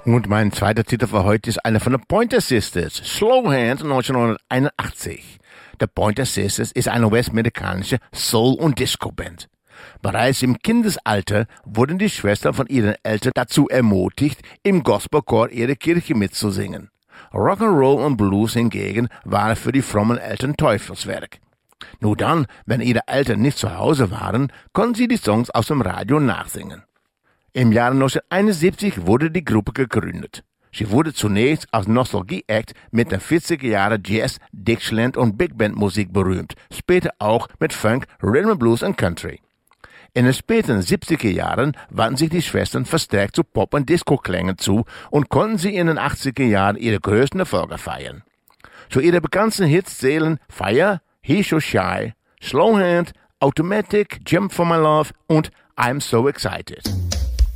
Und mein zweiter Titel für heute ist einer von den Pointer Sisters, Slow Hand 1981. The Pointer Sisters ist eine westamerikanische Soul- und Disco-Band. Bereits im Kindesalter wurden die Schwestern von ihren Eltern dazu ermutigt, im Gospelchor ihrer Kirche mitzusingen. Rock'n'Roll und Blues hingegen waren für die frommen Eltern Teufelswerk. Nur dann, wenn ihre Eltern nicht zu Hause waren, konnten sie die Songs aus dem Radio nachsingen. Im Jahre 1971 wurde die Gruppe gegründet. Sie wurde zunächst als Nostalgie-Act mit den 40er Jahre Jazz, Dixieland und Big Band Musik berühmt, später auch mit Funk, Rhythm and Blues und Country. In den späten 70er Jahren wandten sich die Schwestern verstärkt zu Pop- und Disco-Klängen zu und konnten sie in den 80er Jahren ihre größten Erfolge feiern. Zu ihren bekanntesten Hits zählen Fire, He's So Shy, Slow Hand, Automatic, Jump For My Love und I'm So Excited.